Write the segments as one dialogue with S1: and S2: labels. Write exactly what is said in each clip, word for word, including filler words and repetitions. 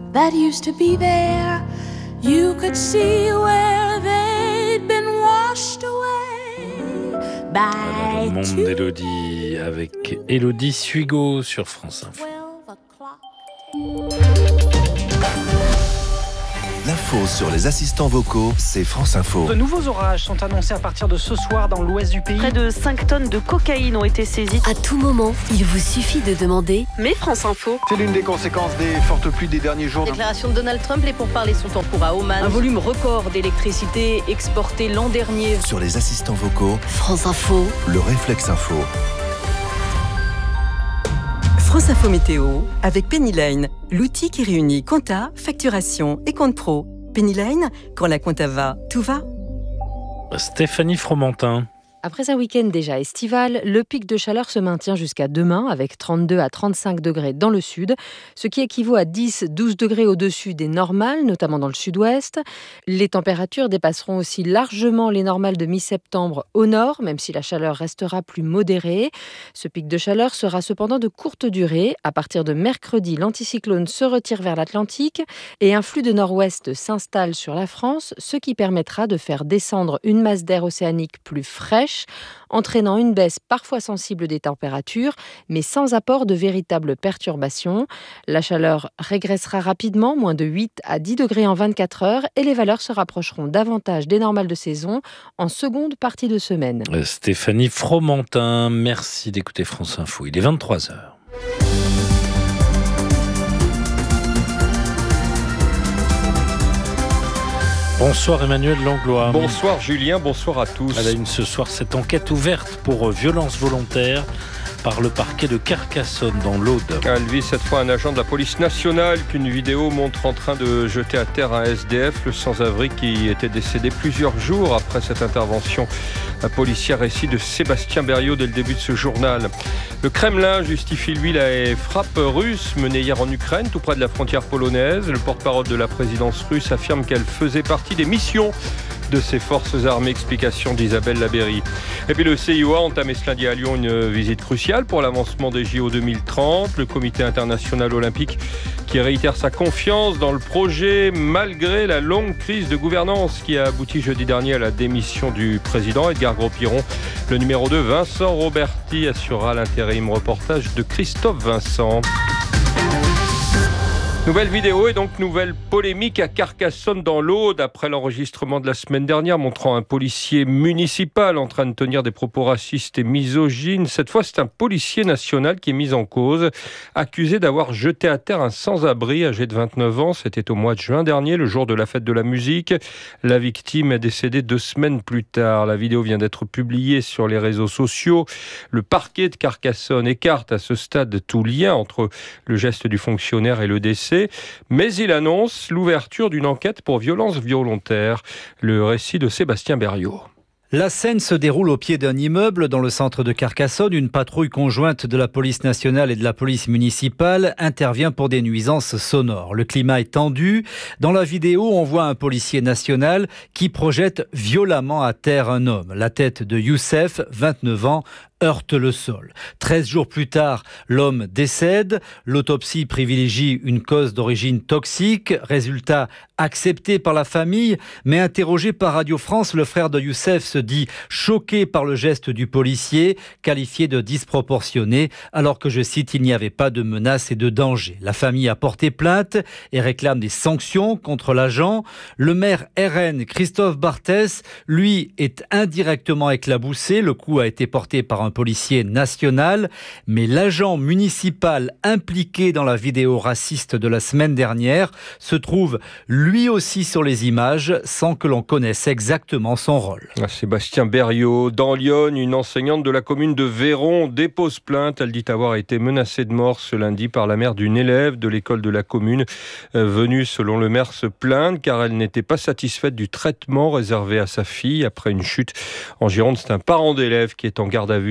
S1: that used to be there. You could see where they'd been washed away by
S2: Le monde d'Élodie avec Élodie Suigo sur France Info.
S3: L'info sur les assistants vocaux, c'est France Info.
S4: De nouveaux orages sont annoncés à partir de ce soir dans l'ouest du pays.
S5: Près de cinq tonnes de cocaïne ont été saisies.
S6: À tout moment, il vous suffit de demander
S5: « Mais France Info ».
S7: C'est l'une des conséquences des fortes pluies des derniers jours.
S5: Déclaration de Donald Trump, les pourparlers sont en cours à Oman. Un volume record d'électricité exporté l'an dernier.
S3: Sur les assistants vocaux,
S6: France Info,
S3: le réflexe info.
S8: France Info Météo avec Penny Lane, l'outil qui réunit compta, facturation et compte pro. Penny Lane, quand la compta va, tout va.
S2: Stéphanie Fromentin.
S9: Après un week-end déjà estival, le pic de chaleur se maintient jusqu'à demain avec trente-deux à trente-cinq degrés dans le sud, ce qui équivaut à dix à douze degrés au-dessus des normales, notamment dans le sud-ouest. Les températures dépasseront aussi largement les normales de mi-septembre au nord, même si la chaleur restera plus modérée. Ce pic de chaleur sera cependant de courte durée. À partir de mercredi, l'anticyclone se retire vers l'Atlantique et un flux de nord-ouest s'installe sur la France, ce qui permettra de faire descendre une masse d'air océanique plus fraîche, entraînant une baisse parfois sensible des températures, mais sans apport de véritables perturbations. La chaleur régressera rapidement, moins de huit à dix degrés en vingt-quatre heures, et les valeurs se rapprocheront davantage des normales de saison en seconde partie de semaine.
S2: Stéphanie Fromentin, merci d'écouter France Info. Il est vingt-trois heures. Bonsoir Emmanuel Langlois.
S10: Bonsoir Julien, bonsoir à tous.
S2: À la une ce soir, cette enquête ouverte pour violence volontaire par le parquet de Carcassonne dans l'Aude.
S10: Elle vise cette fois un agent de la police nationale qu'une vidéo montre en train de jeter à terre un S D F, le sans-abri qui était décédé plusieurs jours après cette intervention. Un policier récit de Sébastien Berriot dès le début de ce journal. Le Kremlin justifie lui la frappe russe menée hier en Ukraine, tout près de la frontière polonaise. Le porte-parole de la présidence russe affirme qu'elle faisait partie des missions de ses forces armées. Explication d'Isabelle Labéry. Et puis le C I O a entamé ce lundi à Lyon une visite cruciale pour l'avancement des J O deux mille trente. Le comité international olympique qui réitère sa confiance dans le projet malgré la longue crise de gouvernance qui a abouti jeudi dernier à la démission du président Edgar Gros-Piron. Le numéro deux, Vincent Roberti, assurera l'intérim. Reportage de Christophe Vincent. Nouvelle vidéo et donc nouvelle polémique à Carcassonne dans l'Aude après l'enregistrement de la semaine dernière montrant un policier municipal en train de tenir des propos racistes et misogynes. Cette fois, c'est un policier national qui est mis en cause, accusé d'avoir jeté à terre un sans-abri âgé de vingt-neuf ans. C'était au mois de juin dernier, le jour de la fête de la musique. La victime est décédée deux semaines plus tard. La vidéo vient d'être publiée sur les réseaux sociaux. Le parquet de Carcassonne écarte à ce stade tout lien entre le geste du fonctionnaire et le décès. Mais il annonce l'ouverture d'une enquête pour violence volontaire. Le récit de Sébastien Berriot.
S11: La scène se déroule au pied d'un immeuble dans le centre de Carcassonne. Une patrouille conjointe de la police nationale et de la police municipale intervient pour des nuisances sonores. Le climat est tendu. Dans la vidéo, on voit un policier national qui projette violemment à terre un homme. La tête de Youssef, vingt-neuf ans, heurte le sol. Treize jours plus tard, l'homme décède. L'autopsie privilégie une cause d'origine toxique. Résultat accepté par la famille, mais interrogé par Radio France, le frère de Youssef se dit choqué par le geste du policier, qualifié de disproportionné, alors que, je cite, il n'y avait pas de menace et de danger. La famille a porté plainte et réclame des sanctions contre l'agent. Le maire R N, Christophe Barthès, lui, est indirectement éclaboussé. Le coup a été porté par un policier national, mais l'agent municipal impliqué dans la vidéo raciste de la semaine dernière se trouve lui aussi sur les images sans que l'on connaisse exactement son rôle.
S10: Sébastien Berriot. Dans Lyon, une enseignante de la commune de Véron dépose plainte. Elle dit avoir été menacée de mort ce lundi par la mère d'une élève de l'école de la commune, venue selon le maire se plaindre car elle n'était pas satisfaite du traitement réservé à sa fille après une chute en Gironde. C'est un parent d'élève qui est en garde à vue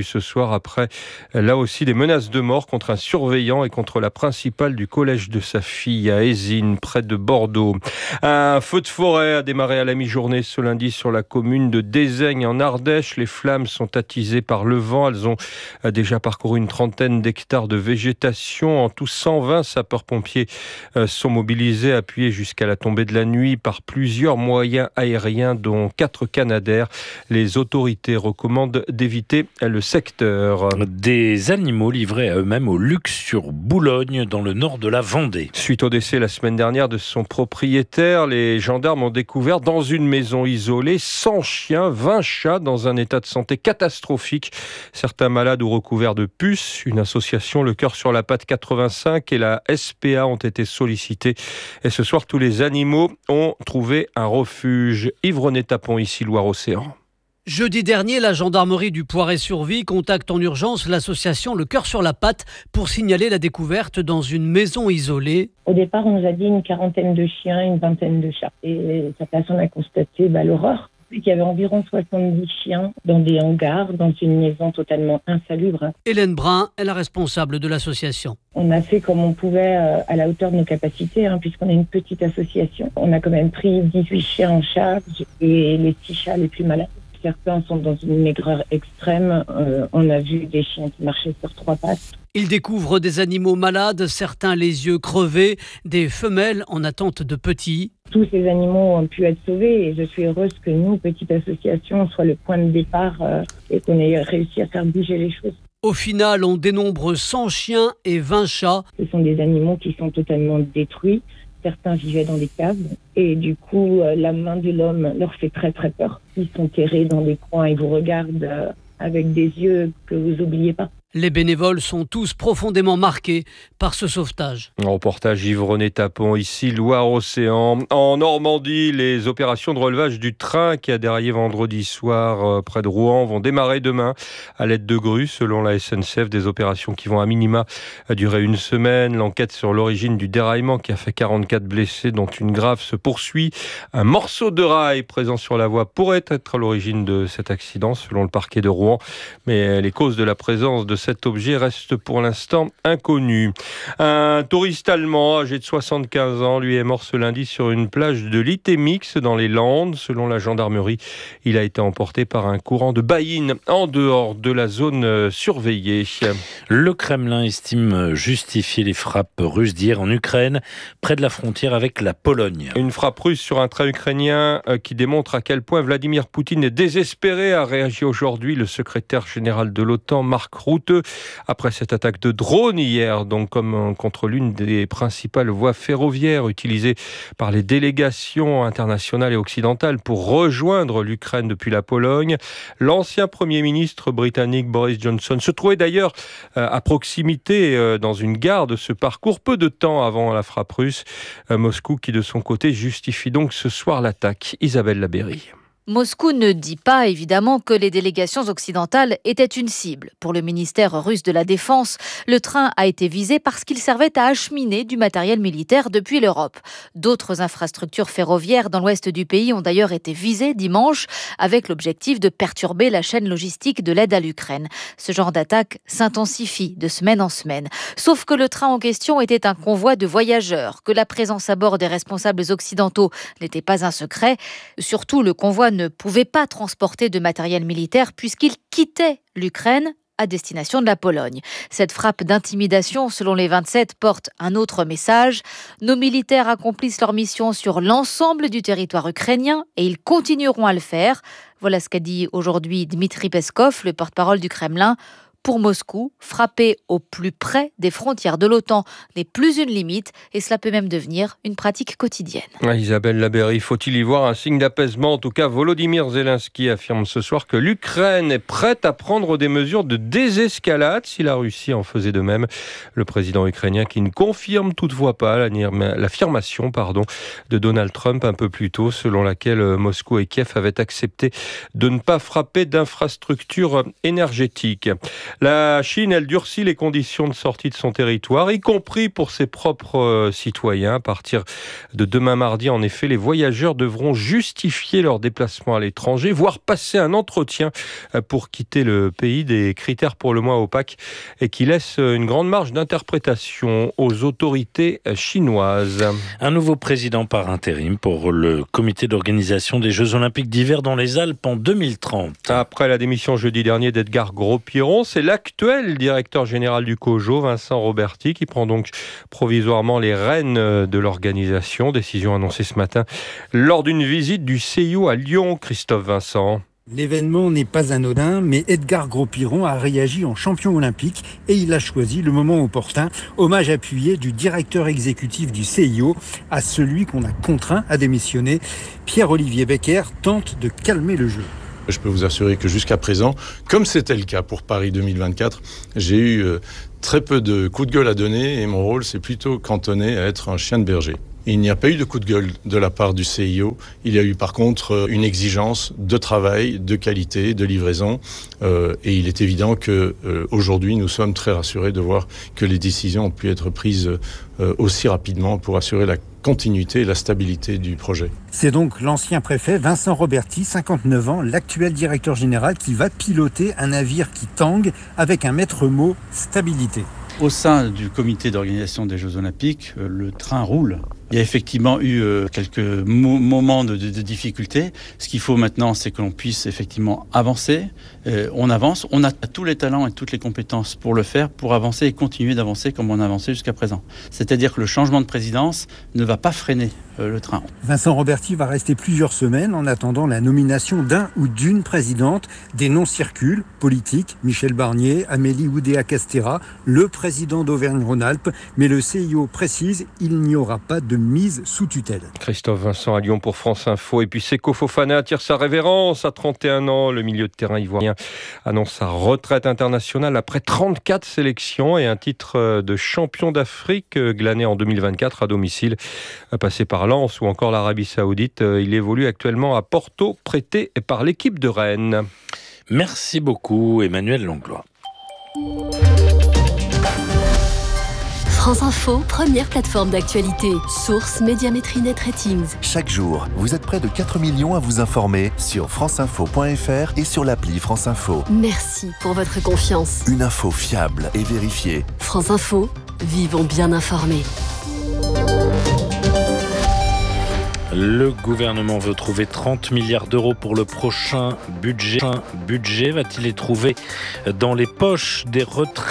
S10: ce soir après, là aussi, des menaces de mort contre un surveillant et contre la principale du collège de sa fille à Ézines, près de Bordeaux. Un feu de forêt a démarré à la mi-journée ce lundi sur la commune de Dézaigne en Ardèche. Les flammes sont attisées par le vent. Elles ont déjà parcouru une trentaine d'hectares de végétation. En tout, cent vingt sapeurs-pompiers sont mobilisés, appuyés jusqu'à la tombée de la nuit par plusieurs moyens aériens, dont quatre Canadair. Les autorités recommandent d'éviter le secteur.
S2: Des animaux livrés à eux-mêmes au luxe sur Boulogne, dans le nord de la Vendée.
S10: Suite au décès la semaine dernière de son propriétaire, les gendarmes ont découvert dans une maison isolée cent chiens, vingt chats dans un état de santé catastrophique. Certains malades ou recouverts de puces. Une association, le Cœur sur la patte quatre-vingt-cinq, et la S P A ont été sollicités. Et ce soir, tous les animaux ont trouvé un refuge. Yves René Tapon, ici Loire-Océan.
S12: Jeudi dernier, la gendarmerie du Poiret-sur-Vie contacte en urgence l'association Le Cœur sur la patte pour signaler la découverte dans une maison isolée.
S13: Au départ, on nous a dit une quarantaine de chiens, une vingtaine de chats. Et ça passe, on a constaté bah, l'horreur. Il y avait environ soixante-dix chiens dans des hangars, dans une maison totalement insalubre.
S12: Hélène Brun est la responsable de l'association.
S13: On a fait comme on pouvait euh, à la hauteur de nos capacités, hein, puisqu'on est une petite association. On a quand même pris dix-huit chiens en charge et les six chats les plus malades. Certains sont dans une maigreur extrême. Euh, on a vu des chiens qui marchaient sur trois pattes.
S12: Ils découvrent des animaux malades, certains les yeux crevés, des femelles en attente de petits.
S13: Tous ces animaux ont pu être sauvés et je suis heureuse que nous, petite association, soit le point de départ euh, et qu'on ait réussi à faire bouger les choses.
S12: Au final, on dénombre cent chiens et vingt chats.
S13: Ce sont des animaux qui sont totalement détruits. Certains vivaient dans des caves et du coup, euh, la main de l'homme leur fait très très peur. Ils sont terrés dans des coins et vous regardent euh, avec des yeux que vous n'oubliez pas.
S12: Les bénévoles sont tous profondément marqués par ce sauvetage.
S10: Reportage Yves René Tapon, ici Loire-Océan. En Normandie, les opérations de relevage du train qui a déraillé vendredi soir euh, près de Rouen vont démarrer demain à l'aide de grues, selon la S N C F. Des opérations qui vont à minima durer une semaine. L'enquête sur l'origine du déraillement qui a fait quarante-quatre blessés, dont une grave, se poursuit. Un morceau de rail présent sur la voie pourrait être à l'origine de cet accident, selon le parquet de Rouen. Mais les causes de la présence de cet objet reste pour l'instant inconnu. Un touriste allemand âgé de soixante-quinze ans, lui, est mort ce lundi sur une plage de l'Itémix dans les Landes. Selon la gendarmerie, il a été emporté par un courant de baïne en dehors de la zone surveillée.
S2: Le Kremlin estime justifier les frappes russes d'hier en Ukraine, près de la frontière avec la Pologne.
S10: Une frappe russe sur un train ukrainien qui démontre à quel point Vladimir Poutine est désespéré, a réagi aujourd'hui le secrétaire général de l'OTAN, Mark Rutte, après cette attaque de drone hier, donc comme contre l'une des principales voies ferroviaires utilisées par les délégations internationales et occidentales pour rejoindre l'Ukraine depuis la Pologne. L'ancien Premier ministre britannique Boris Johnson se trouvait d'ailleurs à proximité dans une gare de ce parcours peu de temps avant la frappe russe. Moscou qui de son côté justifie donc ce soir l'attaque. Isabelle Labéry.
S14: Moscou ne dit pas, évidemment, que les délégations occidentales étaient une cible. Pour le ministère russe de la Défense, le train a été visé parce qu'il servait à acheminer du matériel militaire depuis l'Europe. D'autres infrastructures ferroviaires dans l'ouest du pays ont d'ailleurs été visées dimanche, avec l'objectif de perturber la chaîne logistique de l'aide à l'Ukraine. Ce genre d'attaque s'intensifie de semaine en semaine. Sauf que le train en question était un convoi de voyageurs, que la présence à bord des responsables occidentaux n'était pas un secret. Surtout, le convoi ne pouvait pas transporter de matériel militaire puisqu'il quittait l'Ukraine à destination de la Pologne. Cette frappe d'intimidation, selon les vingt-sept, porte un autre message. Nos militaires accomplissent leur mission sur l'ensemble du territoire ukrainien et ils continueront à le faire. Voilà ce qu'a dit aujourd'hui Dmitri Peskov, le porte-parole du Kremlin. Pour Moscou, frapper au plus près des frontières de l'OTAN n'est plus une limite et cela peut même devenir une pratique quotidienne.
S10: Isabelle Labéry, faut-il y voir un signe d'apaisement ? En tout cas, Volodymyr Zelensky affirme ce soir que l'Ukraine est prête à prendre des mesures de désescalade si la Russie en faisait de même. Le président ukrainien qui ne confirme toutefois pas l'affirmation pardon, de Donald Trump un peu plus tôt, selon laquelle Moscou et Kiev avaient accepté de ne pas frapper d'infrastructures énergétiques. La Chine, elle durcit les conditions de sortie de son territoire, y compris pour ses propres citoyens. À partir de demain mardi, en effet, les voyageurs devront justifier leur déplacement à l'étranger, voire passer un entretien pour quitter le pays. Des critères pour le moins opaques et qui laissent une grande marge d'interprétation aux autorités chinoises.
S2: Un nouveau président par intérim pour le comité d'organisation des Jeux Olympiques d'hiver dans les Alpes en deux mille trente.
S10: Après la démission jeudi dernier d'Edgar Gros-Piron, c'est l'actuel directeur général du COJO, Vincent Roberti, qui prend donc provisoirement les rênes de l'organisation. Décision annoncée ce matin lors d'une visite du C I O à Lyon. Christophe Vincent.
S15: L'événement n'est pas anodin, mais Edgar Gros-Piron a réagi en champion olympique et il a choisi le moment opportun. Hommage appuyé du directeur exécutif du C I O à celui qu'on a contraint à démissionner. Pierre-Olivier Becker tente de calmer le jeu.
S16: Je peux vous assurer que jusqu'à présent, comme c'était le cas pour Paris deux mille vingt-quatre, j'ai eu très peu de coups de gueule à donner et mon rôle s'est plutôt cantonné à être un chien de berger. Il n'y a pas eu de coup de gueule de la part du C I O. Il y a eu par contre une exigence de travail, de qualité, de livraison. Euh, et il est évident que euh, aujourd'hui, nous sommes très rassurés de voir que les décisions ont pu être prises euh, aussi rapidement pour assurer la continuité et la stabilité du projet.
S15: C'est donc l'ancien préfet Vincent Roberti, cinquante-neuf ans, l'actuel directeur général, qui va piloter un navire qui tangue avec un maître mot, stabilité.
S17: Au sein du comité d'organisation des Jeux Olympiques, le train roule. Il y a effectivement eu euh, quelques mo- moments de, de, de difficulté. Ce qu'il faut maintenant, c'est que l'on puisse effectivement avancer. Euh, on avance, on a tous les talents et toutes les compétences pour le faire, pour avancer et continuer d'avancer comme on a avancé jusqu'à présent. C'est-à-dire que le changement de présidence ne va pas freiner euh, le train.
S15: Vincent Roberti va rester plusieurs semaines en attendant la nomination d'un ou d'une présidente. Des noms circulent, politiques, Michel Barnier, Amélie Oudéa-Castéra, le président d'Auvergne-Rhône-Alpes. Mais le C I O précise, il n'y aura pas de mise sous tutelle.
S10: Christophe Vincent à Lyon pour France Info. Et puis Seko Fofana tire sa révérence à trente et un ans. Le milieu de terrain ivoirien annonce sa retraite internationale après trente-quatre sélections et un titre de champion d'Afrique glané en deux mille vingt-quatre à domicile, passé par Lens ou encore l'Arabie Saoudite. Il évolue actuellement à Porto, prêté par l'équipe de Rennes.
S2: Merci beaucoup Emmanuel Langlois.
S6: France Info, première plateforme d'actualité. Source Médiamétrie Net Ratings.
S3: Chaque jour, vous êtes près de quatre millions à vous informer sur franceinfo point f r et sur l'appli France Info.
S6: Merci pour votre confiance.
S3: Une info fiable et vérifiée.
S6: France Info, vivons bien informés.
S2: Le gouvernement veut trouver trente milliards d'euros pour le prochain budget. budget. Va-t-il les trouver dans les poches des retraités ?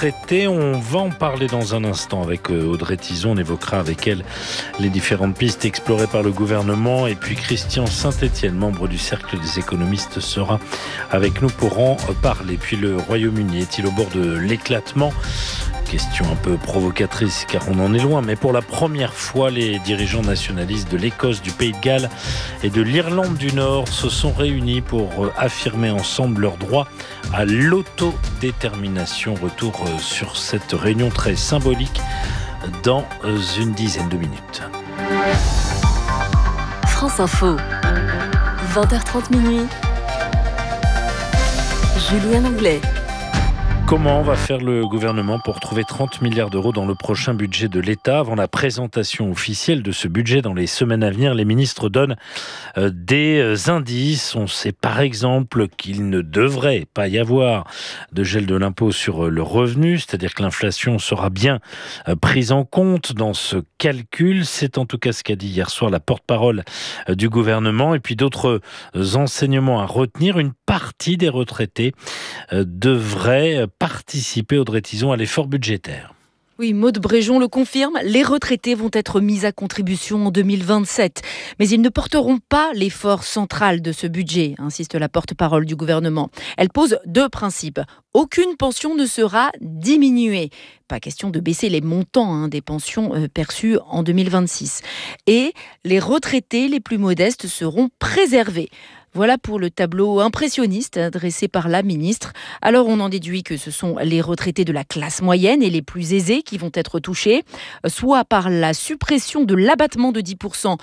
S2: On va en parler dans un instant avec Audrey Tizon. On évoquera avec elle les différentes pistes explorées par le gouvernement. Et puis Christian Saint-Etienne, membre du Cercle des économistes, sera avec nous pour en parler. Puis le Royaume-Uni est-il au bord de l'éclatement ? Question un peu provocatrice car on en est loin, mais pour la première fois, les dirigeants nationalistes de l'Écosse, du Pays de Galles et de l'Irlande du Nord se sont réunis pour affirmer ensemble leur droit à l'autodétermination. Retour sur cette réunion très symbolique dans une dizaine de minutes.
S6: France Info, vingt heures trente minuit. Julien Langlais.
S2: Comment va faire le gouvernement pour trouver trente milliards d'euros dans le prochain budget de l'État ? Avant la présentation officielle de ce budget dans les semaines à venir, les ministres donnent des indices. On sait par exemple qu'il ne devrait pas y avoir de gel de l'impôt sur le revenu, c'est-à-dire que l'inflation sera bien prise en compte dans ce calcul. C'est en tout cas ce qu'a dit hier soir la porte-parole du gouvernement. Et puis d'autres enseignements à retenir. Une partie des retraités devrait participer, Audrey Tizon, à l'effort budgétaire.
S18: Oui, Maude Bréjon le confirme, les retraités vont être mis à contribution en deux mille vingt-sept. Mais ils ne porteront pas l'effort central de ce budget, insiste la porte-parole du gouvernement. Elle pose deux principes. Aucune pension ne sera diminuée. Pas question de baisser les montants hein, des pensions euh, perçues en deux mille vingt-six. Et les retraités les plus modestes seront préservés. Voilà pour le tableau impressionniste dressé par la ministre. Alors on en déduit que ce sont les retraités de la classe moyenne et les plus aisés qui vont être touchés, soit par la suppression de l'abattement de dix pour cent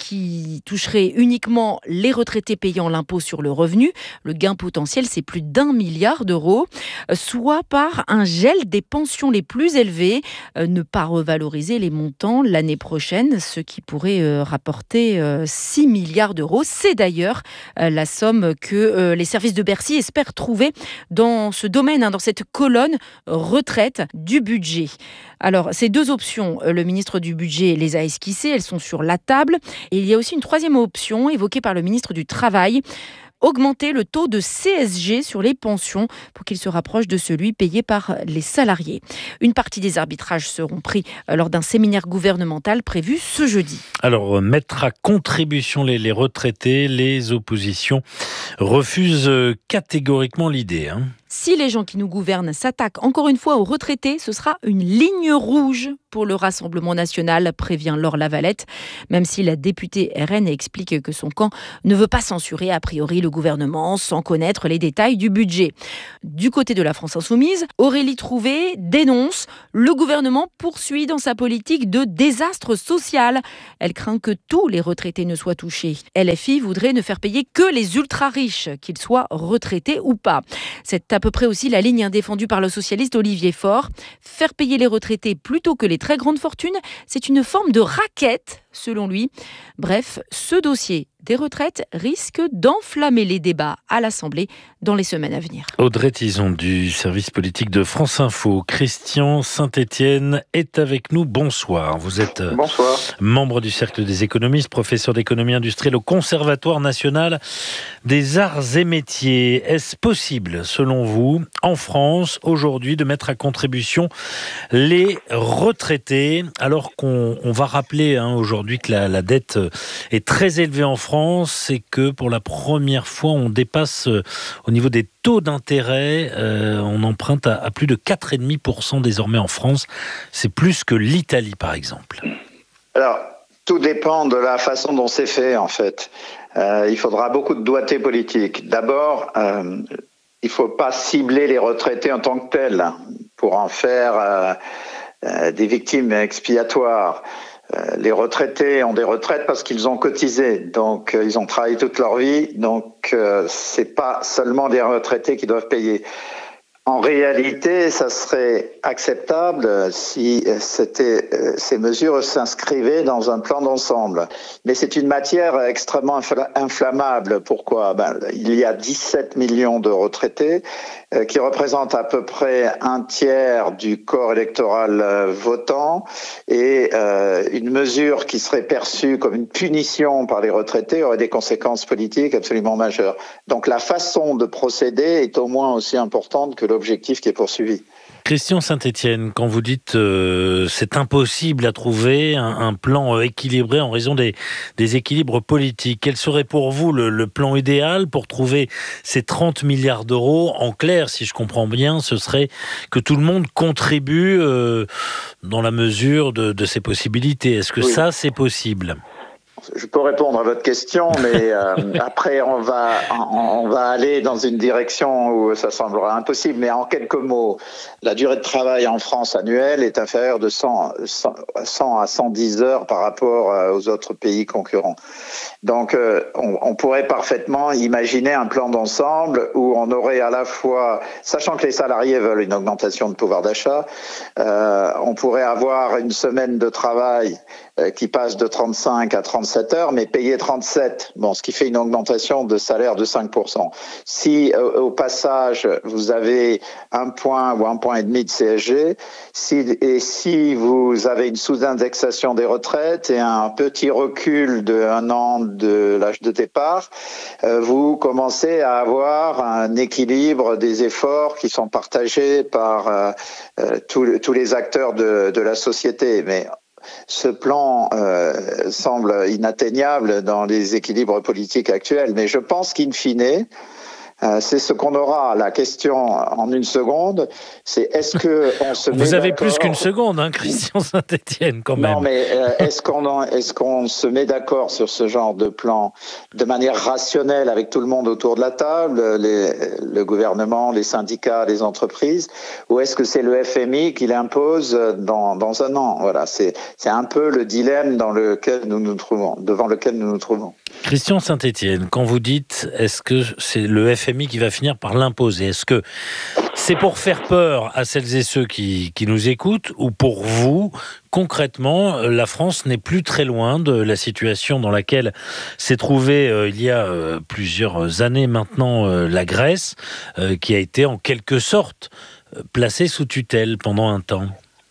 S18: qui toucherait uniquement les retraités payant l'impôt sur le revenu. Le gain potentiel, c'est plus d'un milliard d'euros, soit par un gel des pensions les plus élevées, ne pas revaloriser les montants l'année prochaine, ce qui pourrait rapporter six milliards d'euros. C'est d'ailleurs la somme que les services de Bercy espèrent trouver dans ce domaine, dans cette colonne retraite du budget. Alors, ces deux options, le ministre du Budget les a esquissées, elles sont sur la table. Et il y a aussi une troisième option évoquée par le ministre du Travail, augmenter le taux de C S G sur les pensions pour qu'il se rapproche de celui payé par les salariés. Une partie des arbitrages seront pris lors d'un séminaire gouvernemental prévu ce jeudi.
S2: Alors, mettre à contribution les, les retraités, les oppositions refusent catégoriquement l'idée, hein.
S18: Si les gens qui nous gouvernent s'attaquent encore une fois aux retraités, ce sera une ligne rouge pour le Rassemblement national, prévient Laure Lavalette, même si la députée R N explique que son camp ne veut pas censurer a priori le gouvernement sans connaître les détails du budget. Du côté de la France insoumise, Aurélie Trouvé dénonce « Le gouvernement poursuit dans sa politique de désastre social ». Elle craint que tous les retraités ne soient touchés. L F I voudrait ne faire payer que les ultra-riches, qu'ils soient retraités ou pas. C'est à peu près aussi la ligne défendue par le socialiste Olivier Faure. Faire payer les retraités plutôt que les très grandes fortunes, c'est une forme de raquette, selon lui. Bref, ce dossier des retraites risque d'enflammer les débats à l'Assemblée dans les semaines à venir.
S2: Audrey Tison du service politique de France Info. Christian Saint-Etienne est avec nous. Bonsoir. Vous êtes
S19: Bonsoir.
S2: membre du Cercle des économistes, professeur d'économie industrielle au Conservatoire national des arts et métiers. Est-ce possible, selon vous, en France, aujourd'hui, de mettre à contribution les retraités, alors qu'on on va rappeler hein, aujourd'hui que la, la dette est très élevée en France et que pour la première fois, on dépasse euh, au niveau des taux d'intérêt, euh, on emprunte à, à plus de quatre virgule cinq pour cent désormais en France. C'est plus que l'Italie, par exemple.
S19: Alors, tout dépend de la façon dont c'est fait, en fait. Euh, il faudra beaucoup de doigté politique. D'abord, euh, il ne faut pas cibler les retraités en tant que tels pour en faire euh, euh, des victimes expiatoires. Euh, les retraités ont des retraites parce qu'ils ont cotisé, donc euh, ils ont travaillé toute leur vie, donc euh, c'est pas seulement des retraités qui doivent payer. En réalité, ça serait acceptable si c'était, euh, ces mesures s'inscrivaient dans un plan d'ensemble. Mais c'est une matière extrêmement inflammable. Pourquoi ? Ben, il y a dix-sept millions de retraités euh, qui représentent à peu près un tiers du corps électoral euh, votant, et euh, une mesure qui serait perçue comme une punition par les retraités aurait des conséquences politiques absolument majeures. Donc la façon de procéder est au moins aussi importante que l'objectif qui est poursuivi.
S2: Christian Saint-Etienne, quand vous dites euh, c'est impossible à trouver un, un plan équilibré en raison des, des équilibres politiques, quel serait pour vous le, le plan idéal pour trouver ces trente milliards d'euros ? En clair, si je comprends bien, ce serait que tout le monde contribue euh, dans la mesure de, de ses possibilités. Est-ce que oui. ça, c'est possible ?
S19: Je peux répondre à votre question, mais euh, après on va on va aller dans une direction où ça semblera impossible. Mais en quelques mots, la durée de travail en France annuelle est inférieure de cent à cent dix heures par rapport aux autres pays concurrents. Donc euh, on, on pourrait parfaitement imaginer un plan d'ensemble où on aurait à la fois, sachant que les salariés veulent une augmentation de pouvoir d'achat, euh, on pourrait avoir une semaine de travail euh, qui passe de trente-cinq à trente-sept heures, mais payé trente-sept, bon, ce qui fait une augmentation de salaire de cinq pour cent. Si euh, au passage vous avez un point ou un point et demi de C S G, si, et si vous avez une sous-indexation des retraites et un petit recul de un an de l'âge de départ, euh, vous commencez à avoir un équilibre des efforts qui sont partagés par euh, euh, tous, tous les acteurs de, de la société. Mais ce plan euh, semble inatteignable dans les équilibres politiques actuels, mais je pense qu'in fine, Euh, c'est ce qu'on aura. La question en une seconde, c'est est-ce que on se met
S2: Vous avez
S19: d'accord...
S2: plus qu'une seconde, hein, Christian Saint-Étienne, quand même.
S19: Non, mais euh, est-ce qu'on en, est-ce qu'on se met d'accord sur ce genre de plan de manière rationnelle avec tout le monde autour de la table, les, le gouvernement, les syndicats, les entreprises, ou est-ce que c'est le F M I qui l'impose dans, dans un an? Voilà, c'est, c'est un peu le dilemme dans lequel nous nous trouvons, devant lequel nous nous trouvons.
S2: Christian Saint-Étienne, quand vous dites est-ce que c'est le F M I qui va finir par l'imposer, est-ce que c'est pour faire peur à celles et ceux qui, qui nous écoutent, ou pour vous, concrètement, la France n'est plus très loin de la situation dans laquelle s'est trouvée euh, il y a euh, plusieurs années maintenant euh, la Grèce, euh, qui a été en quelque sorte euh, placée sous tutelle pendant un temps?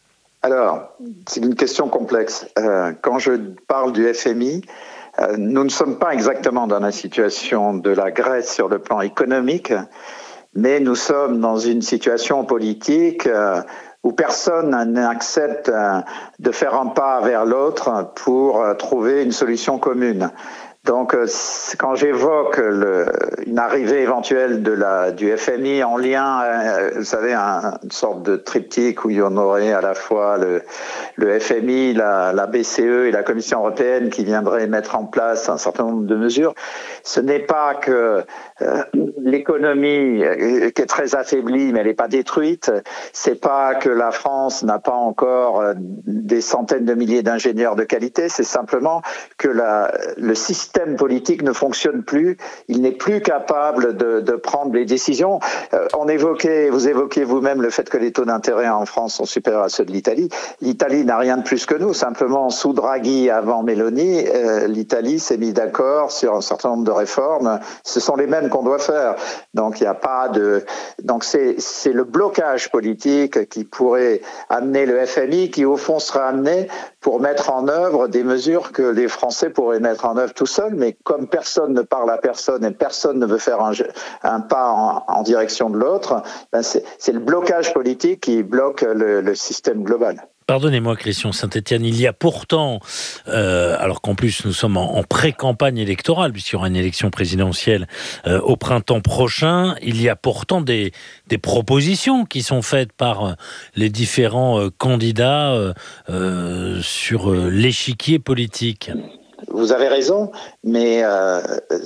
S19: Alors, c'est une question complexe. Euh, quand je parle du F M I, euh, nous ne sommes pas exactement dans la situation de la Grèce sur le plan économique, mais nous sommes dans une situation politique euh, où personne n'accepte euh, de faire un pas vers l'autre pour euh, trouver une solution commune. Donc, euh, quand j'évoque le, une arrivée éventuelle de la, du F M I en lien, euh, vous savez, un, une sorte de triptyque où il y en aurait à la fois le, le F M I, la, la B C E et la Commission européenne qui viendraient mettre en place un certain nombre de mesures, ce n'est pas que euh, l'économie euh, qui est très affaiblie, mais elle n'est pas détruite. C'est pas que la France n'a pas encore euh, des centaines de milliers d'ingénieurs de qualité. C'est simplement que la, le système politique ne fonctionne plus, il n'est plus capable de, de prendre les décisions. Euh, on évoquait, vous évoquiez vous-même le fait que les taux d'intérêt en France sont supérieurs à ceux de l'Italie. L'Italie n'a rien de plus que nous, simplement sous Draghi avant Meloni, euh, l'Italie s'est mis d'accord sur un certain nombre de réformes. Ce sont les mêmes qu'on doit faire. Donc il n'y a pas de, donc c'est c'est le blocage politique qui pourrait amener le F M I, qui au fond sera amené pour mettre en œuvre des mesures que les Français pourraient mettre en œuvre tout seuls, mais comme personne ne parle à personne et personne ne veut faire un, un pas en, en direction de l'autre, ben c'est, c'est le blocage politique qui bloque le, le système global.
S2: Pardonnez-moi, Christian Saint-Étienne, il y a pourtant, euh, alors qu'en plus nous sommes en, en pré-campagne électorale, puisqu'il y aura une élection présidentielle euh, au printemps prochain, il y a pourtant des, des propositions qui sont faites par euh, les différents euh, candidats euh, euh, sur euh, l'échiquier politique.
S19: Vous avez raison, mais euh,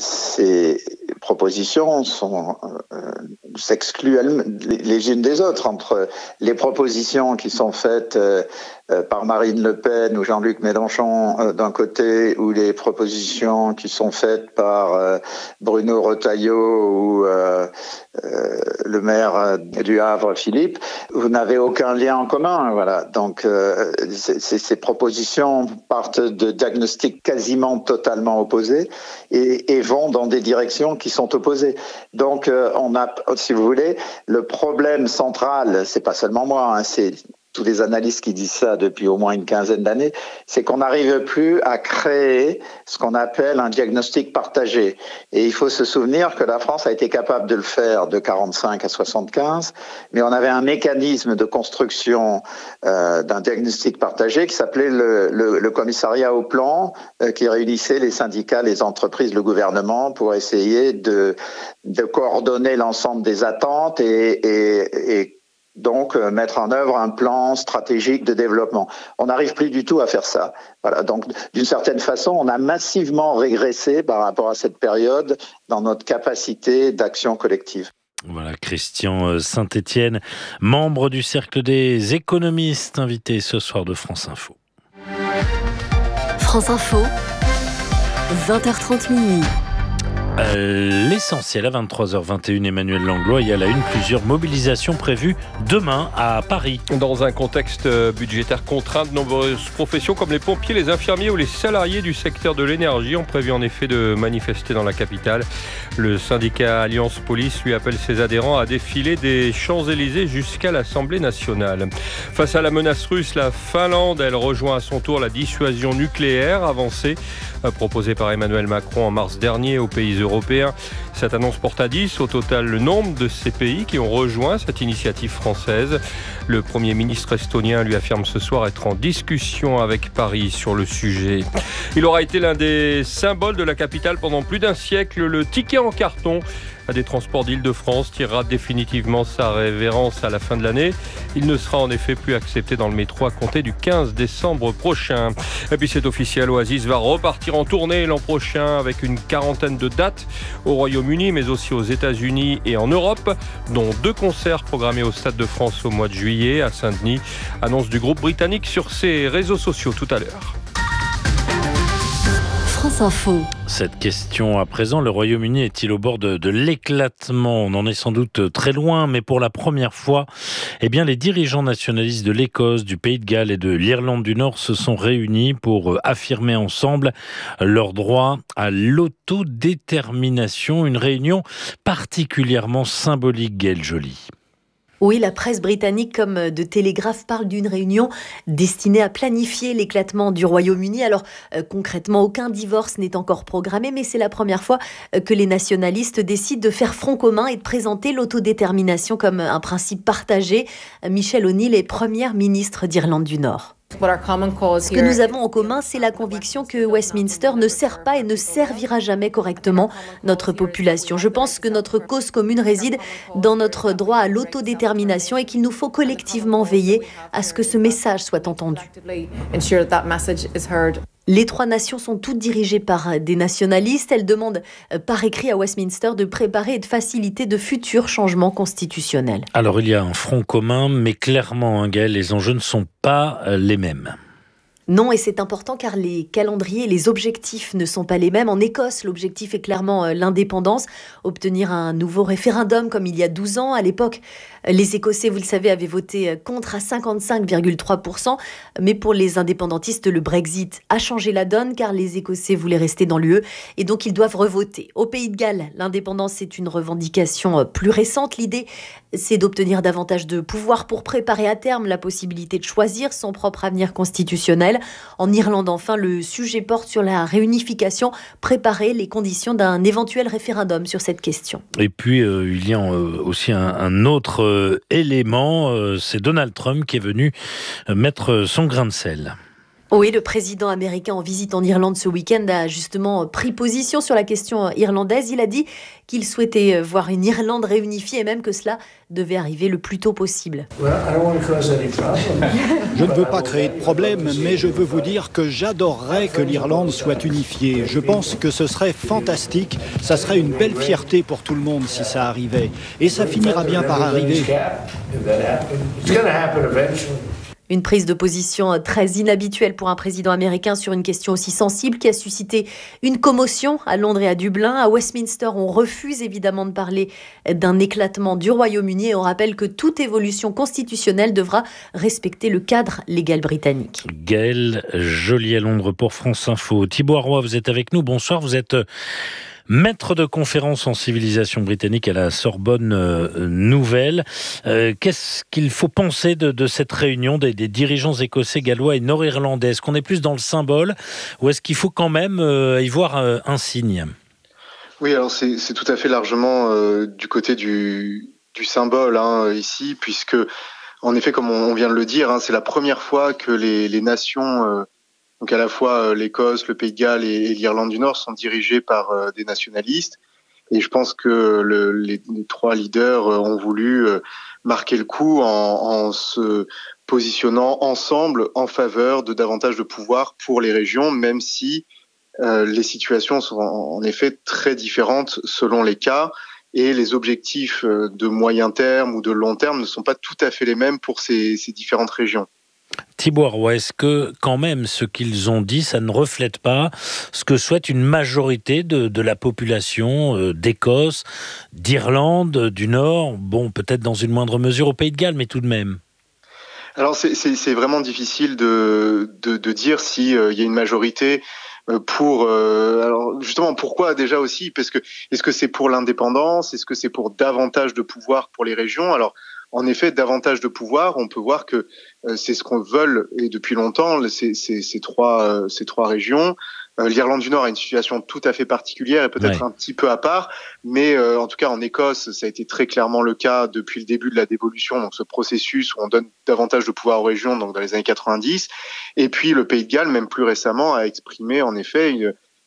S19: ces propositions sont, euh, s'excluent les, les unes des autres. Entre les propositions qui sont faites euh, par Marine Le Pen ou Jean-Luc Mélenchon euh, d'un côté, ou les propositions qui sont faites par euh, Bruno Retailleau ou euh, euh, le maire du Havre, Philippe, vous n'avez aucun lien en commun. Voilà. Donc, euh, c- c- ces propositions partent de diagnostics quasiment totalement opposés et, et vont dans des directions qui sont opposées. Donc, euh, on a, si vous voulez, le problème central, c'est pas seulement moi, hein, c'est tous les analystes qui disent ça depuis au moins une quinzaine d'années, c'est qu'on n'arrive plus à créer ce qu'on appelle un diagnostic partagé. Et il faut se souvenir que la France a été capable de le faire de quarante-cinq à soixante-quinze, mais on avait un mécanisme de construction euh, d'un diagnostic partagé qui s'appelait le, le, le commissariat au plan, euh, qui réunissait les syndicats, les entreprises, le gouvernement pour essayer de, de coordonner l'ensemble des attentes et, et, et donc euh, mettre en œuvre un plan stratégique de développement. On n'arrive plus du tout à faire ça. Voilà. Donc, d'une certaine façon, on a massivement régressé par rapport à cette période dans notre capacité d'action collective.
S2: Voilà, Christian Saint-Étienne, membre du Cercle des économistes, invité ce soir de France Info.
S6: France Info, vingt heures trente minuit.
S2: Euh, l'essentiel à vingt-trois heures vingt et une, Emmanuel Langlois, il y a à la une plusieurs mobilisations prévues demain à Paris.
S10: Dans un contexte budgétaire contraint, de nombreuses professions comme les pompiers, les infirmiers ou les salariés du secteur de l'énergie ont prévu en effet de manifester dans la capitale. Le syndicat Alliance Police lui appelle ses adhérents à défiler des Champs-Élysées jusqu'à l'Assemblée nationale. Face à la menace russe, la Finlande, elle rejoint à son tour la dissuasion nucléaire avancée proposée par Emmanuel Macron en mars dernier aux pays européens. Cette annonce porte à dix au total le nombre de ces pays qui ont rejoint cette initiative française. Le Premier ministre estonien lui affirme ce soir être en discussion avec Paris sur le sujet. Il aura été l'un des symboles de la capitale pendant plus d'un siècle, le ticket en carton. des Transports d'Île-de-France tirera définitivement sa révérence à la fin de l'année. Il ne sera en effet plus accepté dans le métro à compter du quinze décembre prochain. Et puis c'est officiel, Oasis va repartir en tournée l'an prochain avec une quarantaine de dates au Royaume-Uni mais aussi aux États-Unis et en Europe, dont deux concerts programmés au Stade de France au mois de juillet à Saint-Denis. Annonce du groupe britannique sur ses réseaux sociaux tout à l'heure.
S6: France Info.
S2: Cette question à présent, le Royaume-Uni est-il au bord de, de l'éclatement ? On en est sans doute très loin, mais pour la première fois, eh bien, les dirigeants nationalistes de l'Écosse, du Pays de Galles et de l'Irlande du Nord se sont réunis pour affirmer ensemble leur droit à l'autodétermination. Une réunion particulièrement symbolique, Gaëlle Joly.
S20: Oui, la presse britannique comme de Télégraphe parle d'une réunion destinée à planifier l'éclatement du Royaume-Uni. Alors euh, concrètement, aucun divorce n'est encore programmé, mais c'est la première fois euh, que les nationalistes décident de faire front commun et de présenter l'autodétermination comme un principe partagé. Michelle O'Neill est première ministre d'Irlande du Nord. Ce que nous avons en commun, c'est la conviction que Westminster ne sert pas et ne servira jamais correctement notre population. Je pense que notre cause commune réside dans notre droit à l'autodétermination et qu'il nous faut collectivement veiller à ce que ce message soit entendu. Les trois nations sont toutes dirigées par des nationalistes. Elles demandent par écrit à Westminster de préparer et de faciliter de futurs changements constitutionnels.
S2: Alors il y a un front commun, mais clairement, hein, Gaëlle, les enjeux ne sont pas les mêmes.
S20: Non, et c'est important car les calendriers et les objectifs ne sont pas les mêmes. En Écosse, l'objectif est clairement l'indépendance, obtenir un nouveau référendum comme il y a douze ans. À l'époque, les Écossais, vous le savez, avaient voté contre à cinquante-cinq virgule trois pour cent. Mais pour les indépendantistes, le Brexit a changé la donne car les Écossais voulaient rester dans l'U E et donc ils doivent revoter. Au Pays de Galles, l'indépendance est une revendication plus récente. L'idée, c'est d'obtenir davantage de pouvoir pour préparer à terme la possibilité de choisir son propre avenir constitutionnel. En Irlande, enfin, le sujet porte sur la réunification, préparer les conditions d'un éventuel référendum sur cette question.
S2: Et puis, euh, il y a euh, aussi un, un autre euh, élément, euh, c'est Donald Trump qui est venu euh, mettre son grain de sel.
S20: Oui, le président américain en visite en Irlande ce week-end a justement pris position sur la question irlandaise. Il a dit qu'il souhaitait voir une Irlande réunifiée et même que cela devait arriver le plus tôt possible.
S21: Je ne veux pas créer de problème, mais je veux vous dire que j'adorerais que l'Irlande soit unifiée. Je pense que ce serait fantastique, ça serait une belle fierté pour tout le monde si ça arrivait. Et ça finira bien par arriver.
S20: Une prise de position très inhabituelle pour un président américain sur une question aussi sensible qui a suscité une commotion à Londres et à Dublin. À Westminster, on refuse évidemment de parler d'un éclatement du Royaume-Uni et on rappelle que toute évolution constitutionnelle devra respecter le cadre légal britannique.
S2: Gaëlle Joly à Londres pour France Info. Thibaut Arroy, vous êtes avec nous. Bonsoir, vous êtes maître de conférence en civilisation britannique à la Sorbonne euh, Nouvelle. Euh, qu'est-ce qu'il faut penser de, de cette réunion des, des dirigeants écossais, gallois et nord-irlandais ? Est-ce qu'on est plus dans le symbole ou est-ce qu'il faut quand même euh, y voir euh, un signe ?
S22: Oui, alors c'est, c'est tout à fait largement euh, du côté du, du symbole hein, ici, puisque en effet, comme on, on vient de le dire, hein, c'est la première fois que les, les nations... Euh, Donc à la fois l'Écosse, le Pays de Galles et, et l'Irlande du Nord sont dirigés par euh, des nationalistes. Et je pense que le, les, les trois leaders ont voulu euh, marquer le coup en, en se positionnant ensemble en faveur de davantage de pouvoir pour les régions, même si euh, les situations sont en, en effet très différentes selon les cas. Et les objectifs de moyen terme ou de long terme ne sont pas tout à fait les mêmes pour ces, ces différentes régions.
S2: Thibaut Arroy, est-ce que quand même ce qu'ils ont dit, ça ne reflète pas ce que souhaite une majorité de, de la population euh, d'Écosse, d'Irlande, du Nord, bon peut-être dans une moindre mesure au Pays de Galles, mais tout de même?
S22: Alors c'est, c'est, c'est vraiment difficile de, de, de dire s'il euh, y a une majorité pour... Euh, alors justement, pourquoi déjà aussi? Parce que est-ce que c'est pour l'indépendance? Est-ce que c'est pour davantage de pouvoir pour les régions? Alors en effet, davantage de pouvoir, on peut voir que euh, c'est ce qu'on veut et depuis longtemps, ces, ces, ces, trois, euh, ces trois régions. Euh, L'Irlande du Nord a une situation tout à fait particulière et peut-être ouais. un petit peu à part, mais euh, en tout cas en Écosse, ça a été très clairement le cas depuis le début de la dévolution, donc ce processus où on donne davantage de pouvoir aux régions, donc dans les années quatre-vingt-dix. Et puis le Pays de Galles, même plus récemment, a exprimé en effet une,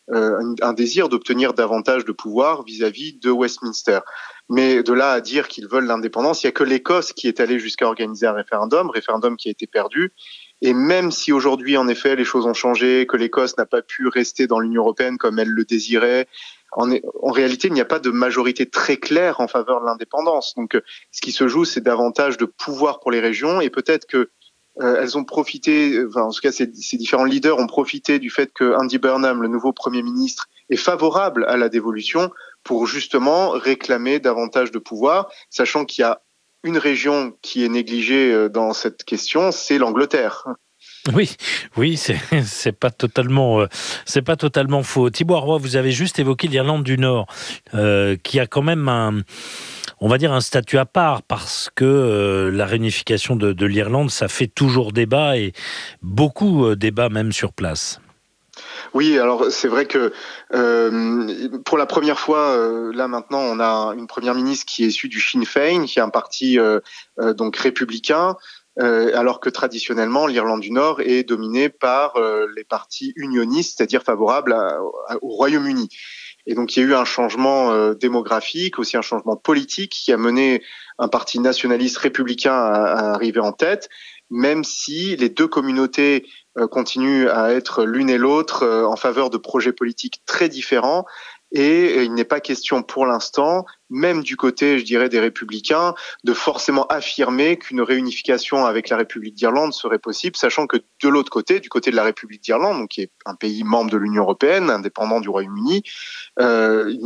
S22: euh, un, un désir d'obtenir davantage de pouvoir vis-à-vis de Westminster. Mais de là à dire qu'ils veulent l'indépendance, il n'y a que l'Écosse qui est allée jusqu'à organiser un référendum, référendum qui a été perdu. Et même si aujourd'hui, en effet, les choses ont changé, que l'Écosse n'a pas pu rester dans l'Union européenne comme elle le désirait, en, en réalité, il n'y a pas de majorité très claire en faveur de l'indépendance. Donc, ce qui se joue, c'est davantage de pouvoir pour les régions, et peut-être que euh, elles ont profité, enfin, en tout cas, ces, ces différents leaders ont profité du fait que Andy Burnham, le nouveau Premier ministre, est favorable à la dévolution pour justement réclamer davantage de pouvoir, sachant qu'il y a une région qui est négligée dans cette question, c'est l'Angleterre.
S2: Oui, oui, c'est c'est pas totalement euh, c'est pas totalement faux. Thibaut Roy, vous avez juste évoqué l'Irlande du Nord, euh, qui a quand même un, on va dire un statut à part, parce que euh, la réunification de, de l'Irlande, ça fait toujours débat, et beaucoup euh, débat même sur place.
S22: Oui, alors c'est vrai que euh, pour la première fois, euh, là maintenant, on a une première ministre qui est issue du Sinn Féin, qui est un parti euh, euh, donc républicain, euh, alors que traditionnellement, l'Irlande du Nord est dominée par euh, les partis unionistes, c'est-à-dire favorables à, à, au Royaume-Uni. Et donc il y a eu un changement euh, démographique, aussi un changement politique qui a mené un parti nationaliste républicain à, à arriver en tête, même si les deux communautés euh, continuent à être l'une et l'autre euh, en faveur de projets politiques très différents. Et euh, il n'est pas question pour l'instant, même du côté, je dirais, des Républicains, de forcément affirmer qu'une réunification avec la République d'Irlande serait possible, sachant que de l'autre côté, du côté de la République d'Irlande, donc qui est un pays membre de l'Union européenne, indépendant du Royaume-Uni, euh,